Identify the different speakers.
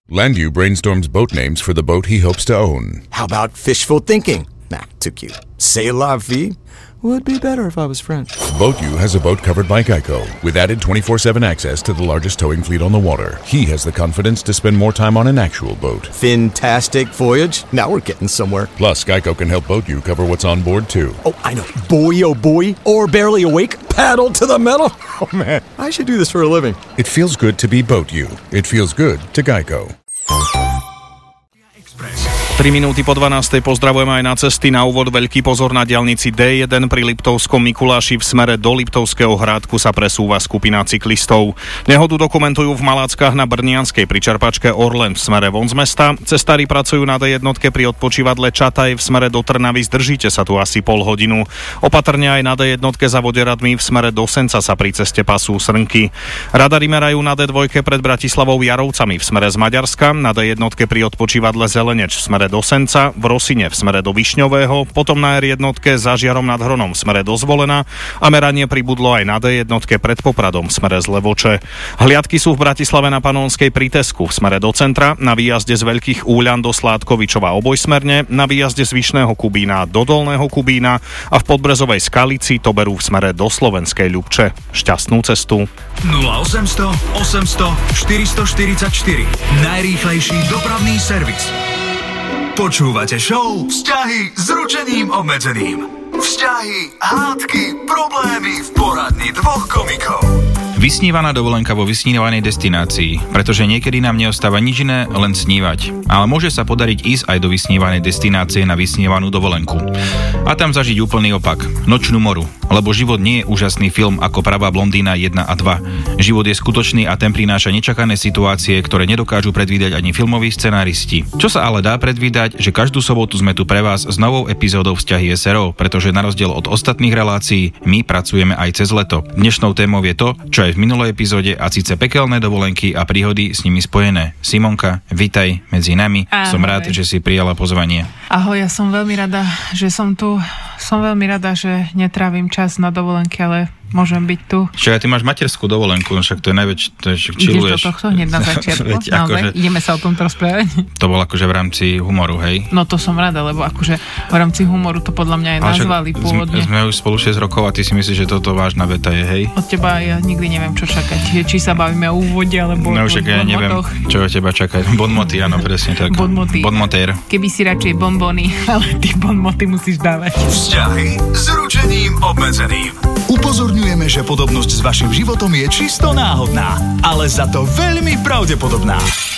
Speaker 1: Landu brainstorms boat names for the boat he hopes to own.
Speaker 2: How about fishful thinking? Nah, too cute. C'est la vie? Would be better if I was French.
Speaker 1: BoatU has a boat covered by Geico, with added 24/7 access to the largest towing fleet on the water. He has the confidence to spend more time on an actual boat.
Speaker 2: Fantastic voyage. Now we're getting somewhere.
Speaker 1: Plus, Geico can help BoatU cover what's on board, too.
Speaker 2: Oh, I know. Boy, oh boy. Or barely awake. Paddle to the metal. Oh, man. I should do this for a living.
Speaker 1: It feels good to be BoatU. It feels good to Geico.
Speaker 3: 3 minúty po 12. Pozdravujeme aj na cesty. Na úvod veľký pozor na diaľnici D1 pri Liptovskom Mikuláši v smere do Liptovského Hrádku sa presúva skupina cyklistov. Nehodu dokumentujú v Maláckach na Brnianskej pri čerpačke Orlen v smere von z mesta. Cestári pracujú na D1 pri odpočívadle Čataj v smere do Trnavy. Zdržíte sa tu asi pol hodinu. Opatrne aj na D1 za Voderadmi v smere do Senca sa pri ceste pasú srnky. Radary merajú na D2 pred Bratislavou Jarovcami v smere z Maďarska, na D1 pri odpočívadle Zeleneč v smere do Senca, v Rosine v smere do Višňového, potom na R1 za Žiarom nad Hronom v smere do Zvolena a meranie pribudlo aj na D1 pred Popradom v smere z Levoče. Hliadky sú v Bratislave na Panonskej pri Tesku v smere do centra, na výjazde z Veľkých Úľan do Sládkovičova obojsmerne, na výjazde z Vyšného Kubína do Dolného Kubína a v Podbrezovej Skalici to berú v smere do Slovenskej Ľubče. Šťastnú cestu.
Speaker 4: 0800 800 444. Najrýchlejší dopravný servis. Počúvate show Vzťahy s ručením obmedzeným. Vzťahy, hádky, problémy v poradni dvoch komikov.
Speaker 5: Vysnívaná dovolenka vo vysnívanej destinácii, pretože niekedy nám neostáva nič iné, len snívať. Ale môže sa podariť ísť aj do vysnívanej destinácie na vysnívanú dovolenku. A tam zažiť úplný opak, nočnú moru. Lebo život nie je úžasný film ako Pravá blondína 1 a 2. Život je skutočný a ten prináša nečakané situácie, ktoré nedokážu predvídať ani filmoví scenáristi. Čo sa ale dá predvídať, že každú sobotu sme tu pre vás s novou epizódou Vzťahy SRO, pretože na rozdiel od ostatných relácií, my pracujeme aj cez leto. Dnešnou témou je to, čo aj v minulej epizóde, a síce pekelné dovolenky a príhody s nimi spojené. Simonka, vitaj medzi nami. Ahoj. Som rád, že si prijala pozvanie.
Speaker 6: Ahoj, ja som veľmi rada, že som tu. Som veľmi rada, že netrávim čas na dovolenke, ale môžem byť tu.
Speaker 5: Čiže ty máš materskú dovolenku, však to je najväčšie,
Speaker 6: ideš do tohto hneď na začiatku? Naozaj, ideme sa o tomto rozprávať?
Speaker 5: To bolo akože v rámci humoru, hej?
Speaker 6: No to som rada, lebo akože v rámci humoru to podľa mňa aj nazvali pôvodne.
Speaker 5: Sme už spolu 6 rokov a ty si myslíš, že toto vážna veta je, hej?
Speaker 6: Od teba ja nikdy neviem, čo čakať. Či sa bavíme o úvode, alebo
Speaker 5: no, však ja neviem, čo od teba čakať. Bonmoty, áno, presne tak.
Speaker 6: Bonmoty.
Speaker 5: Bonmotér.
Speaker 6: Keby si radšej bonbony, ale ty bonmoty musíš dávať.
Speaker 4: Vzťahy s ručením obmedzeným. Upozorňujeme, že podobnosť s vašim životom je čisto náhodná, ale za to veľmi pravdepodobná.